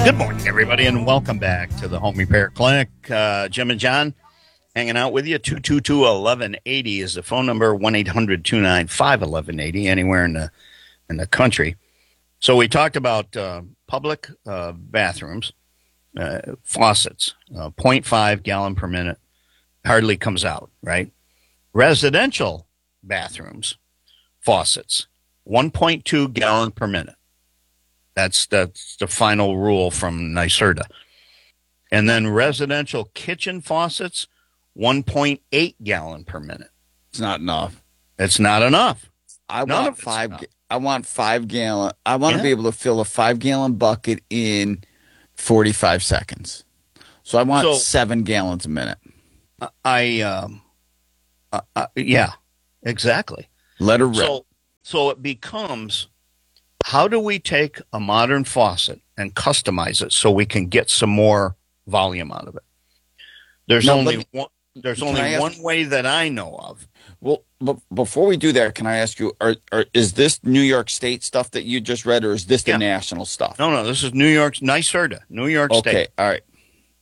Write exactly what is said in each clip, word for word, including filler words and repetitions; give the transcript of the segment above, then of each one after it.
Good morning, everybody, and welcome back to the Home Repair Clinic. Uh, Jim and John hanging out with you. two two two, eleven eighty is the phone number, one eight hundred, two nine five, eleven eighty, anywhere in the in the country. So we talked about uh, public uh, bathrooms, uh, faucets, uh, zero point five gallon per minute, hardly comes out, right? Residential bathrooms, faucets, one point two gallon per minute. That's that's the final rule from NYSERDA. And then residential kitchen faucets, one point eight gallon per minute. It's not enough. It's not enough. I None want of it's five. enough. I want five gallon. I want Yeah. to be able to fill a five gallon bucket in forty-five seconds. So I want So- seven gallons a minute. I, um, uh, uh, yeah, exactly. Let her rip. So, so it becomes, how do we take a modern faucet and customize it so we can get some more volume out of it? There's No, only let one. There's can only I ask- one way that I know of. well, but before we do that, can I ask you: are, are is this New York State stuff that you just read, or is this the Yeah. national stuff? No, no, this is New York's NYSERDA, New York Okay, State. all right.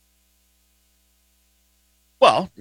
Well,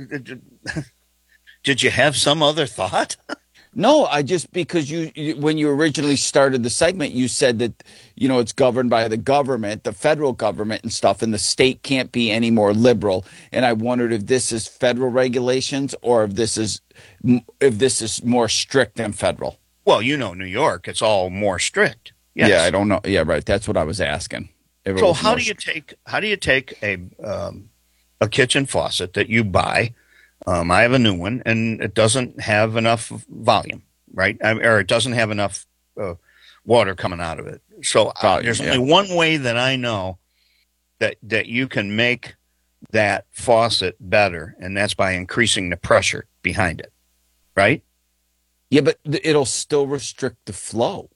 did you have some other thought? No, I just because you, you when you originally started the segment, you said that you know it's governed by the government, the federal government and stuff, and the state can't be any more liberal. And I wondered if this is federal regulations or if this is if this is more strict than federal. Well, you know, New York, it's all more strict. Yes. Yeah, I don't know. Yeah, right. That's what I was asking. If it So was how more do you strict. take how do you take a um, a kitchen faucet that you buy? Um, I have a new one, and it doesn't have enough volume, right? I, or it doesn't have enough uh, water coming out of it. So uh, Volume, there's yeah. only one way that I know that that you can make that faucet better, and that's by increasing the pressure behind it, right? Yeah, but th- it'll still restrict the flow.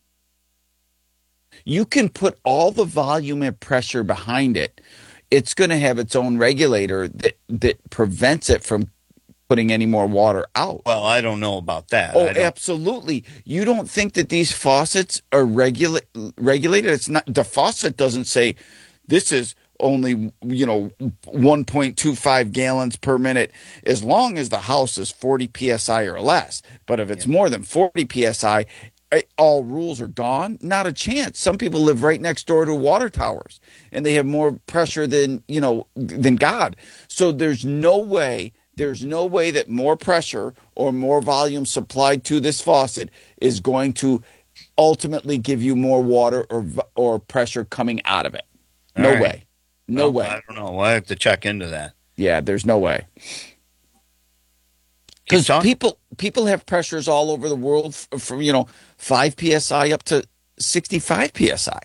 You can put all the volume and pressure behind it. It's going to have its own regulator that, that prevents it from putting any more water out. Well, I don't know about that. Oh, I don't- absolutely. You don't think that these faucets are regula- regulated? It's not. The faucet doesn't say this is only, you know, one point two five gallons per minute as long as the house is forty P S I or less. But if it's more than forty P S I, eh, all rules are gone. Not a chance. Some people live right next door to water towers and they have more pressure than, you know, than God. So there's no way, there's no way that more pressure or more volume supplied to this faucet is going to ultimately give you more water or v- or pressure coming out of it. No All right. way. No Well, way. I don't know. I have to check into that. Yeah, there's no way. Keep Because talking. people people have pressures all over the world f- from you know five P S I up to sixty-five P S I.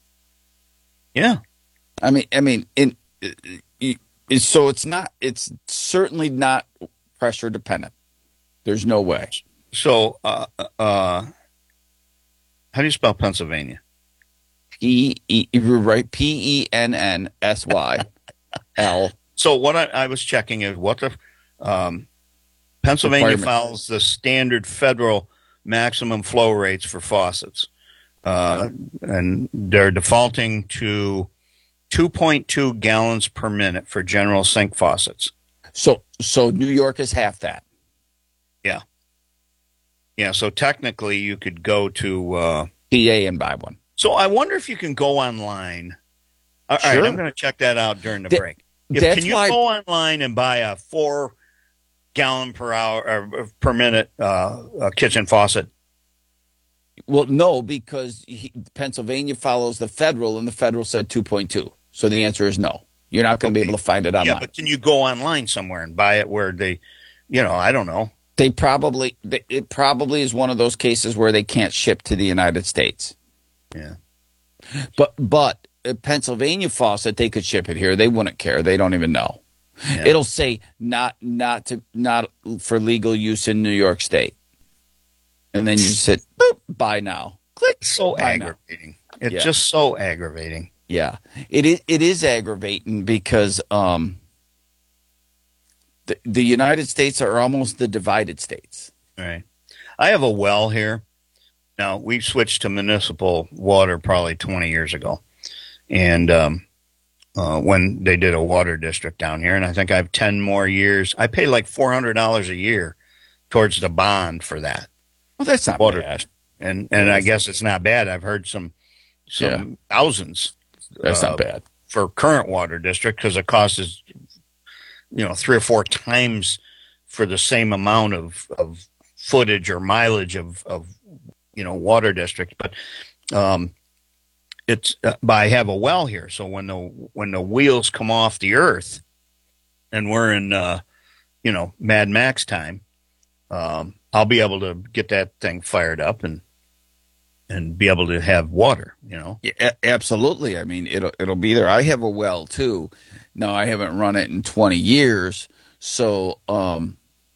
Yeah. I mean, I mean, in uh, uh, uh, so it's not. It's certainly not pressure dependent. There's no way. So, uh, uh, how do you spell Pennsylvania? P E you're right. P E N N S Y L. So, what I, I was checking is what the um, Pennsylvania Requirements. follows the standard federal maximum flow rates for faucets, uh, and they're defaulting to two point two gallons per minute for general sink faucets. So so New York is half that. Yeah. Yeah. So technically, you could go to. Uh, P A and buy one. so I wonder if you can go online. All right, Sure. I'm going to check that out during the That- break. If, that's can you why- go online and buy a four gallon per hour or per minute uh, uh, kitchen faucet? Well, no, because he, Pennsylvania follows the federal, and the federal said two point two. So the answer is no. You're not going to be able to find it online. Yeah, but can you go online somewhere and buy it where they, you know, I don't know. They probably they- it probably is one of those cases where they can't ship to the United States. Yeah. But but a Pennsylvania faucet, they could ship it here. They wouldn't care. They don't even know. Yeah. It'll say not not to not for legal use in New York State, and then you sit boop, buy now. Click. It's so buy now. aggravating. It's Yeah. just so aggravating. Yeah, it is. It is aggravating because um, the the United States are almost the divided states. All right. I have a well here. Now, we switched to municipal water probably twenty years ago. And um, uh, when they did a water district down here, and I think I have ten more years. I pay like four hundred dollars a year towards the bond for that. Well, that's not water, bad. and and yeah, I guess it's not bad. I've heard some some yeah. thousands. That's uh, not bad for current water district because the cost is, you know, three or four times for the same amount of, of footage or mileage of, of, you know, water district. But um, it's, uh, but I have a well here. So when the, when the wheels come off the earth and we're in, uh, you know, Mad Max time, um, I'll be able to get that thing fired up and, and be able to have water, you know? Yeah, absolutely. I mean, it'll, it'll be there. I have a well too. Now I haven't run it in twenty years. So, um,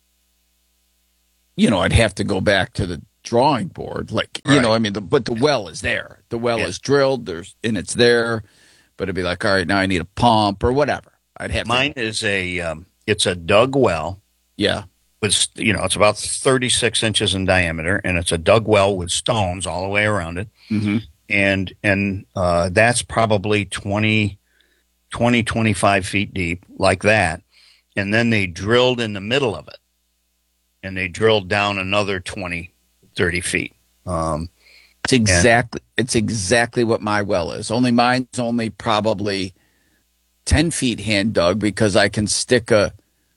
you know, I'd have to go back to the drawing board. Like, you right. know, I mean, the, but the well is there. The well yeah. is drilled. There's, and it's there, but it'd be like, all right, now I need a pump or whatever. I'd have Mine to. is a, um, it's a dug well. Yeah. With, you know, it's about thirty-six inches in diameter, and it's a dug well with stones all the way around it. Mm-hmm. And, and, uh, that's probably twenty, twenty, twenty-five feet deep like that. And then they drilled in the middle of it and they drilled down another twenty, thirty feet. Um, it's exactly, and, it's exactly what my well is. Only mine's only probably ten feet hand dug because I can stick a,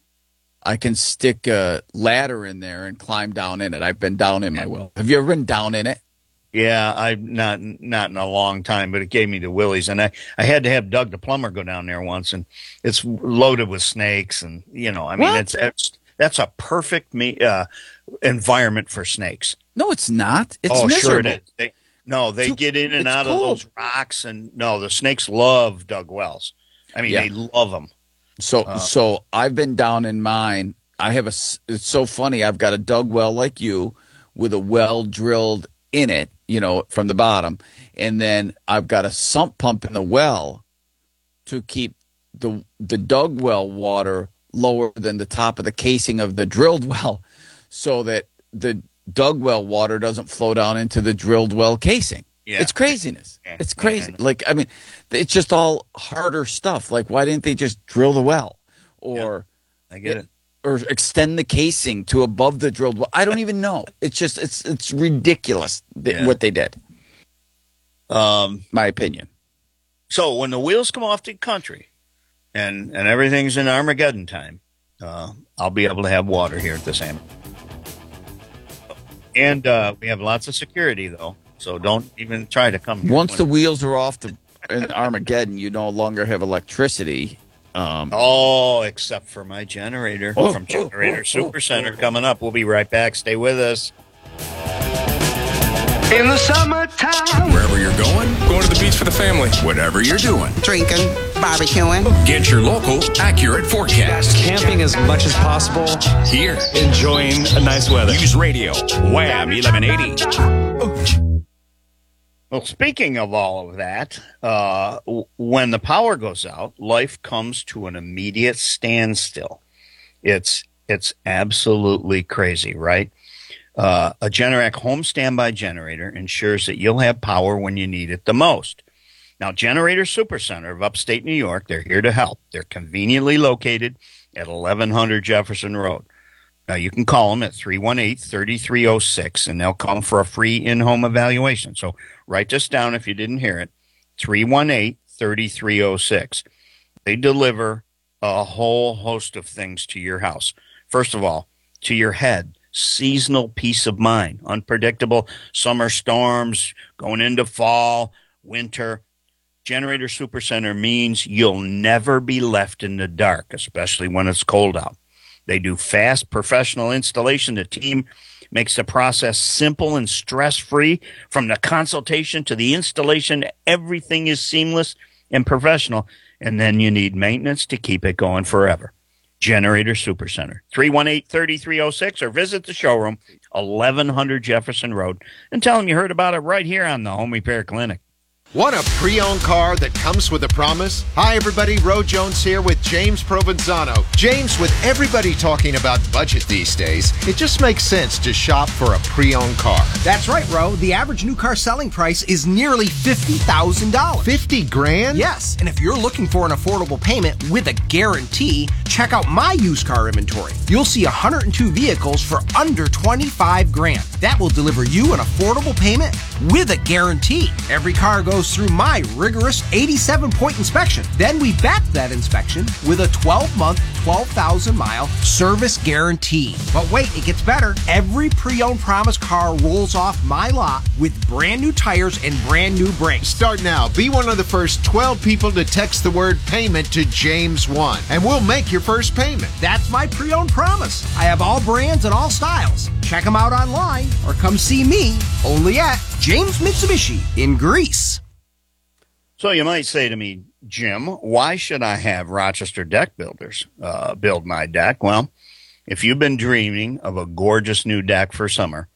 I can stick a ladder in there and climb down in it. I've been down in my well. Have you ever been down in it? Yeah, I've not not in a long time, but it gave me the willies. And I, I had to have Doug the plumber go down there once, and it's loaded with snakes. And, you know, I mean, it's, it's that's a perfect me, uh, environment for snakes. No, it's not. It's oh, miserable. sure it is. They, no, they get in and out cold. of those rocks. And, no, the snakes love dug wells. I mean, yeah. they love them. So, uh, so I've been down in mine. I have a, it's so funny. I've got a dug well like you with a well drilled in it, you know, from the bottom. And then I've got a sump pump in the well to keep the, the dug well water lower than the top of the casing of the drilled well so that the dug well water doesn't flow down into the drilled well casing. Yeah. It's craziness. Yeah. It's crazy. Yeah. Like, I mean, it's just all harder stuff. Like, why didn't they just drill the well or yeah, I get it. Or extend the casing to above the drilled well? I don't even know. It's just, it's, it's ridiculous th- yeah. what they did. Um, My opinion. So when the wheels come off the country and, and everything's in Armageddon time, uh, I'll be able to have water here at the Salmon. And, uh, we have lots of security though. So don't even try to come here. Once the wheels are off the, in Armageddon, you no longer have electricity. Um, oh, except for my generator oh, from Generator oh, oh, Super Center oh, coming up. We'll be right back. Stay with us. In the summertime. Wherever you're going, going to the beach for the family. Whatever you're doing. Drinking, barbecuing. Get your local, accurate forecast. Camping as much as possible. Here. Enjoying a nice weather. News Radio, Wham eleven eighty. Well, speaking of all of that, uh, w- when the power goes out, life comes to an immediate standstill. It's it's absolutely crazy, right? Uh, a Generac home standby generator ensures that you'll have power when you need it the most. Now, Generator Supercenter of upstate New York, they're here to help. They're conveniently located at eleven hundred Jefferson Road. Now, you can call them at three one eight, three three zero six, and they'll come for a free in-home evaluation. So write this down if you didn't hear it, three one eight, three three zero six. They deliver a whole host of things to your house. First of all, to your head, seasonal peace of mind, unpredictable summer storms, going into fall, winter. Generator Supercenter means you'll never be left in the dark, especially when it's cold out. They do fast professional installation. The team makes the process simple and stress-free. From the consultation to the installation, everything is seamless and professional. And then you need maintenance to keep it going forever. Generator Supercenter, three one eight, three three zero six, or visit the showroom, eleven hundred Jefferson Road, and tell them you heard about it right here on the Home Repair Clinic. Want a pre-owned car that comes with a promise? Hi, everybody. Ro Jones here with James Provenzano. James, with everybody talking about budget these days, it just makes sense to shop for a pre-owned car. That's right, Ro. The average new car selling price is nearly fifty thousand dollars. fifty grand? Yes, and if you're looking for an affordable payment with a guarantee, check out my used car inventory. You'll see one hundred two vehicles for under twenty-five grand. That will deliver you an affordable payment with a guarantee. Every car goes through my rigorous eighty-seven point inspection. Then we back that inspection with a twelve month, twelve thousand mile service guarantee. But wait, it gets better. Every pre-owned promise car rolls off my lot with brand new tires and brand new brakes. Start now. Be one of the first twelve people to text the word payment to James one, and we'll make your first payment. That's my pre-owned promise. I have all brands and all styles. Check them out online or come see me only at James Mitsubishi in Greece. So you might say to me, Jim, why should I have Rochester Deck Builders uh, build my deck? Well, if you've been dreaming of a gorgeous new deck for summer,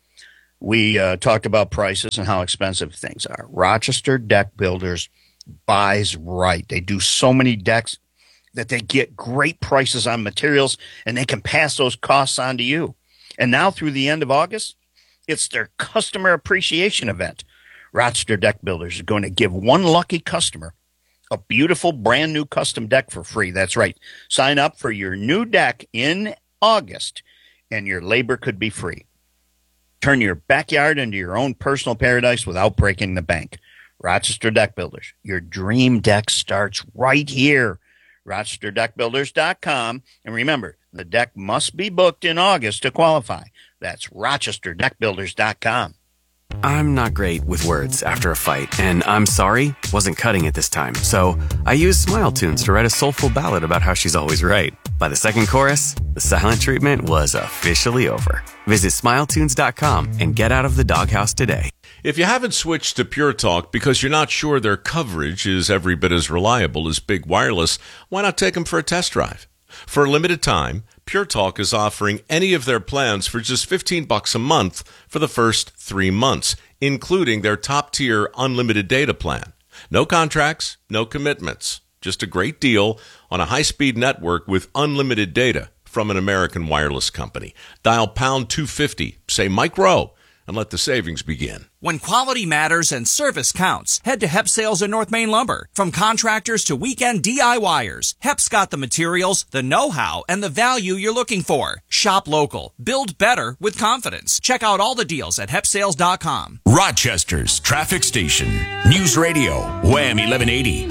we uh, talked about prices and how expensive things are. Rochester Deck Builders buys right. They do so many decks that they get great prices on materials, and they can pass those costs on to you. And now through the end of August, it's their customer appreciation event. Rochester Deck Builders is going to give one lucky customer a beautiful brand new custom deck for free. That's right. Sign up for your new deck in August, and your labor could be free. Turn your backyard into your own personal paradise without breaking the bank. Rochester Deck Builders. Your dream deck starts right here. Rochester Deck Builders dot com. And remember, the deck must be booked in August to qualify. That's Rochester Deck Builders dot com. I'm not great with words after a fight, and I'm sorry wasn't cutting it this time. So I used Smile Tunes to write a soulful ballad about how she's always right. By the second chorus, the silent treatment was officially over. Visit Smile Tunes dot com and get out of the doghouse today. If you haven't switched to Pure Talk because you're not sure their coverage is every bit as reliable as Big Wireless, why not take them for a test drive? For a limited time, Pure Talk is offering any of their plans for just fifteen bucks a month for the first three months, including their top-tier unlimited data plan. No contracts, no commitments, just a great deal on a high-speed network with unlimited data from an American wireless company. Dial pound two fifty, say Mike Rowe, and let the savings begin. When quality matters and service counts, head to Hep Sales in North Main Lumber. From contractors to weekend DIYers, Hep's got the materials, the know-how, and the value you're looking for. Shop local. Build better with confidence. Check out all the deals at Hep Sales dot com. Rochester's traffic station. News Radio, Wham eleven eighty.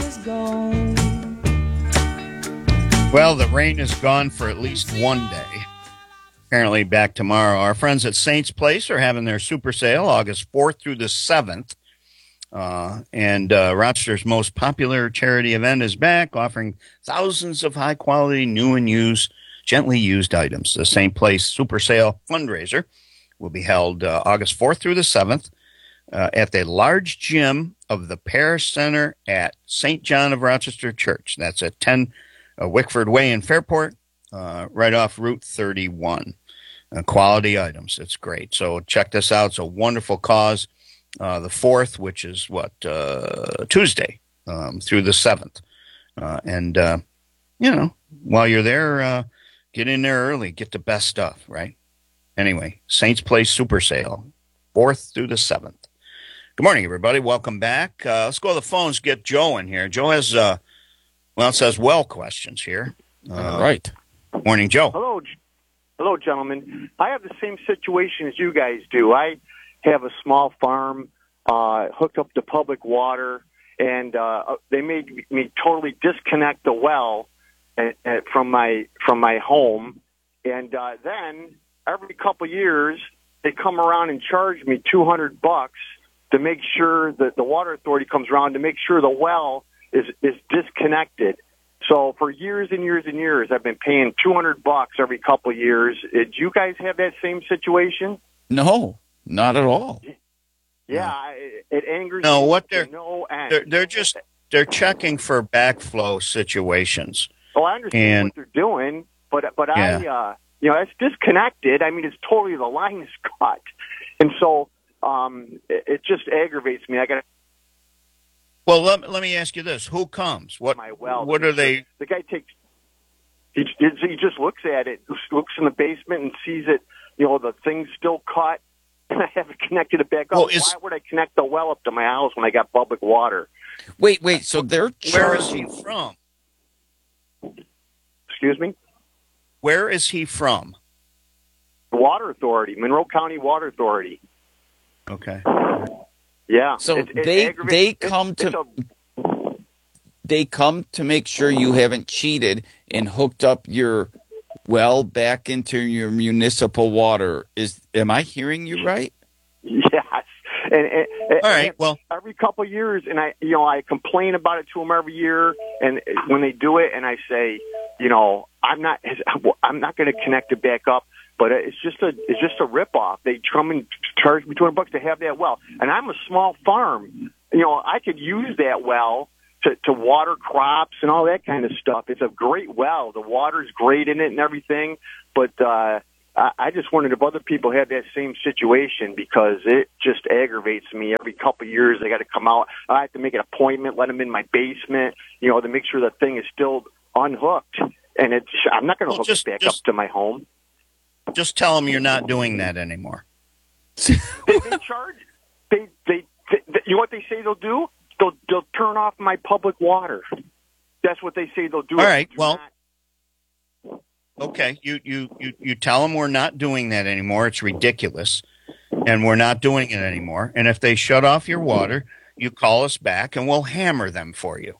Well, the rain is gone for at least one day. Apparently back tomorrow. Our friends at Saints Place are having their super sale August fourth through the seventh. Uh, and uh, Rochester's most popular charity event is back, offering thousands of high-quality new and used, gently used items. The Saint Place Super Sale fundraiser will be held uh, August fourth through the seventh uh, at the large gym of the Parish Center at Saint John of Rochester Church. That's at ten uh, Wickford Way in Fairport, uh, right off Route thirty-one. Uh, quality items. It's great. So check this out. It's a wonderful cause. Uh, the fourth, which is what, uh, Tuesday um, through the seventh. Uh, and, uh, you know, while you're there, uh, get in there early. Get the best stuff, right? Anyway, Saints Place Super Sale, fourth through the seventh. Good morning, everybody. Welcome back. Uh, let's go to the phones, get Joe in here. Joe has, uh, well, it says well questions here. Uh, All right. Morning, Joe. Hello, Hello, gentlemen. I have the same situation as you guys do. I have a small farm uh, hooked up to public water, and uh, they made me totally disconnect the well at, at, from my from my home. And uh, then every couple of years, they come around and charge me two hundred bucks to make sure that the water authority comes around to make sure the well is is disconnected. So for years and years and years, I've been paying two hundred bucks every couple of years. Did you guys have that same situation? No, not at all. Yeah, it, it angers no, me. What they're, no end. they're they're just they're checking for backflow situations. Oh, I understand and, what they're doing, but but yeah. I uh, you know, it's disconnected. I mean, it's totally the line is cut, and so um, it, it just aggravates me. I got Well, let, let me ask you this: who comes? What? My well. What are they? The guy takes. He, he just looks at it, looks in the basement, and sees it. You know, the thing's still cut. And I haven't connected it back up. Well, is, Why would I connect the well up to my house when I got public water? Wait, wait. So they're where is charging. he from? Excuse me? Where is he from? The Water Authority, Monroe County Water Authority. Okay. Yeah. So it, it they aggravates- they it's- come it's to a- they come to make sure you haven't cheated and hooked up your well back into your municipal water. Is am I hearing you right? Yes. And, and, and All right. Well, every couple of years, and I, you know, I complain about it to them every year. And when they do it, and I say, you know, I'm not, I'm not going to connect it back up. But it's just a, it's just a ripoff. They come and charge me two hundred bucks to have that well, and I'm a small farm. You know, I could use that well to, to water crops and all that kind of stuff. It's a great well. The water's great in it and everything. But uh, I, I just wondered if other people had that same situation, because it just aggravates me. Every couple of years, they got to come out. I have to make an appointment, let them in my basement, you know, to make sure the thing is still unhooked. And it's, I'm not going to Well, hook just- it back just- up to my home. just tell them you're not doing that anymore. they, they charge. They, they, they, you know what they say they'll do? They'll, they'll turn off my public water. That's what they say they'll do. All right. Do Well, not- okay. You, you, you, you tell them we're not doing that anymore. It's ridiculous. And we're not doing it anymore. And if they shut off your water, you call us back and we'll hammer them for you.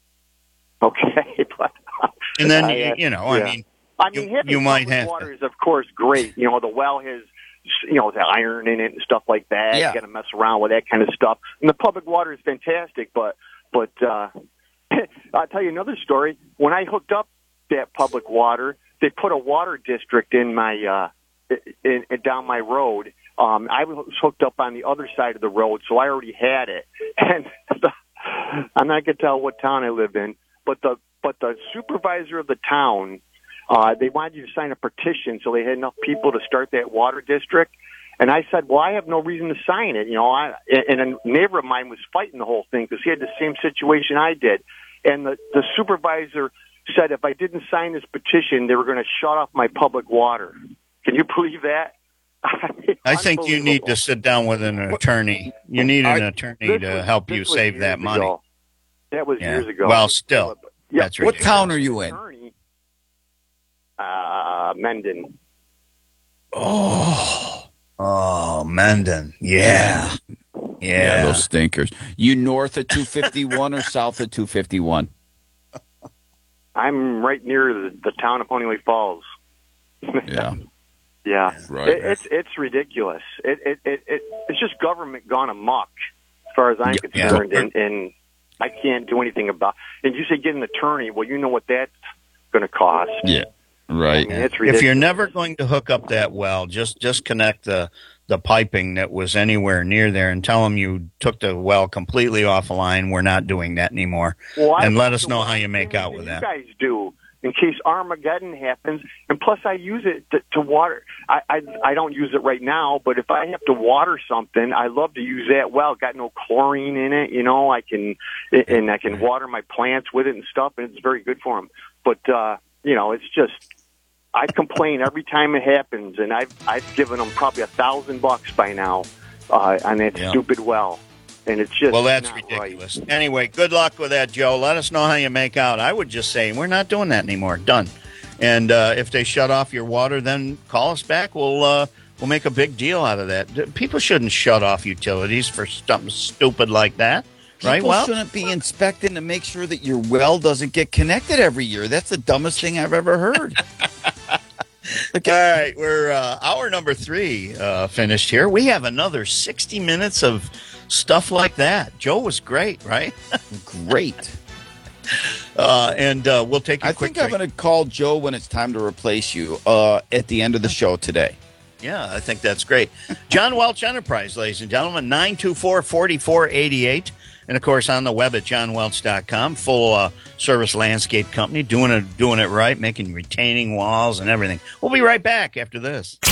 Okay. But, And then, I, you, uh, you know, yeah. I mean, I mean, you, having you might public have water to. is, of course, great. You know, the well has, you know, the iron in it and stuff like that. Yeah. You got to mess around with that kind of stuff. And the public water is fantastic. But, but uh, I'll tell you another story. When I hooked up that public water, they put a water district in my uh, in, in down my road. Um, I was hooked up on the other side of the road, so I already had it. And the, I'm not going to tell what town I live in, but the but the supervisor of the town, uh, they wanted you to sign a petition so they had enough people to start that water district. And I said, well, I have no reason to sign it. You know, I, and a neighbor of mine was fighting the whole thing because he had the same situation I did. And the, the supervisor said if I didn't sign this petition, they were going to shut off my public water. Can you believe that? I, mean, I think you need to sit down with an attorney. You need an I- attorney this to was- help this you was save years that money. ago. That was Yeah. years ago. Well, still, Yeah. that's What ridiculous. town are you in? Attorney, uh, Mendon. Oh, Oh, Mendon. Yeah. Yeah. those stinkers. You north of two fifty-one or south of two fifty-one? I'm right near the, the town of Honeyway Falls. Yeah. Yeah, Right. It, it's it's ridiculous. It, it it it it's just government gone amok, as far as I'm Yeah. concerned, and, and I can't do anything about. And you say get an attorney. Well, you know what that's going to cost. Yeah. Right. I mean, it's ridiculous. If you're never going to hook up that well, just just connect the the piping that was anywhere near there and tell them you took the well completely off the line. We're not doing that anymore. Well, I and let think us the know one how you thing make out that with you that. guys do in case Armageddon happens, and plus I use it to, to water. I, I I don't use it right now, but if I have to water something, I love to use that well. Got no chlorine in it, you know. I can and I can water my plants with it and stuff, and it's very good for them. But uh, you know, it's just. I complain every time it happens, and I've I've given them probably a thousand bucks by now uh, on that Yeah. stupid well, and it's just Well, that's not ridiculous. right. Anyway, good luck with that, Joe. Let us know how you make out. I would just say we're not doing that anymore. Done. And uh, if they shut off your water, then call us back. We'll uh, we'll make a big deal out of that. People shouldn't shut off utilities for something stupid like that, right? People Well, shouldn't be inspecting to make sure that your well doesn't get connected every year. That's the dumbest thing I've ever heard. all right, we're uh, hour number three uh, finished here. We have another sixty minutes of stuff like that. Joe was great, right? Great. Uh, and uh, we'll take a I quick think I'm break. going to call Joe when it's time to replace you uh, at the end of the show today. Yeah, I think that's great. John Welch Enterprise, ladies and gentlemen, nine two four, four four eight eight. And, of course, on the web at john welch dot com, full uh, service landscape company, doing it, doing it right, making retaining walls and everything. We'll be right back after this.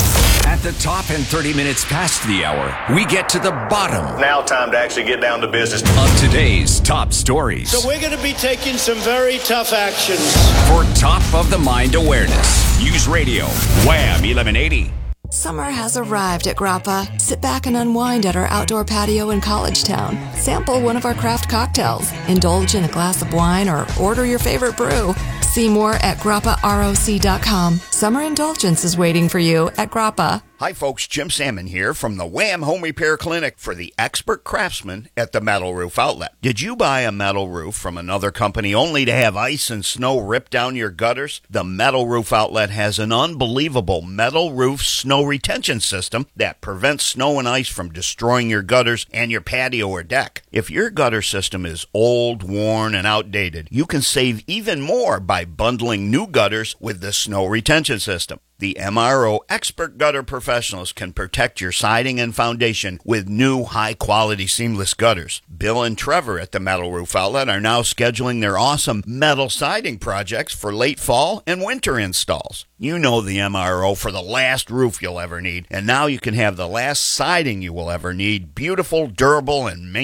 At the top and thirty minutes past the hour, we get to the bottom. Now time to actually get down to business. Of today's top stories. So we're going to be taking some very tough actions. For top of the mind awareness. News Radio, Wham eleven eighty. Summer has arrived at Grappa. Sit back and unwind at our outdoor patio in College Town. Sample one of our craft cocktails. Indulge in a glass of wine or order your favorite brew. See more at grappa roc dot com. Summer indulgence is waiting for you at Grappa. Hi, folks. Jim Salmon here from the Wham Home Repair Clinic for the expert craftsman at the Metal Roof Outlet. Did you buy a metal roof from another company only to have ice and snow rip down your gutters? The Metal Roof Outlet has an unbelievable metal roof snow retention system that prevents snow and ice from destroying your gutters and your patio or deck. If your gutter system is old, worn, and outdated, you can save even more by bundling new gutters with the snow retention system. The M R O expert gutter professionals can protect your siding and foundation with new high-quality seamless gutters. Bill and Trevor at the Metal Roof Outlet are now scheduling their awesome metal siding projects for late fall and winter installs. You know the M R O for the last roof you'll ever need, and now you can have the last siding you will ever need. Beautiful, durable, and